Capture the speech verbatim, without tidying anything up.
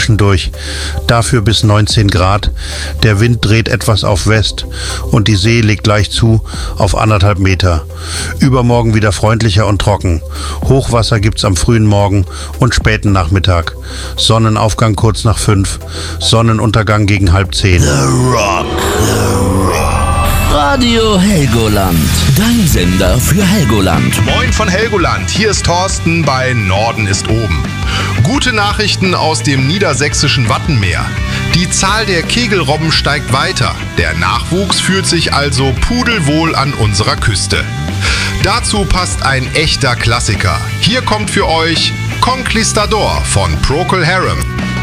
zwischendurch. Dafür bis neunzehn Grad. Der Wind dreht etwas auf West und die See legt gleich zu auf anderthalb Meter. Übermorgen wieder freundlicher und trocken. Hochwasser gibt's am frühen Morgen und späten Nachmittag. Sonnenaufgang kurz nach fünf. Sonnenuntergang gegen halb zehn. The Rock. The Rock. Radio Helgoland. Dein Sender für Helgoland. Moin von Helgoland. Hier ist Thorsten bei Norden ist oben. Gute Nachrichten aus dem niedersächsischen Wattenmeer. Die Zahl der Kegelrobben steigt weiter. Der Nachwuchs fühlt sich also pudelwohl an unserer Küste. Dazu passt ein echter Klassiker. Hier kommt für euch Conquistador von Procol Harum.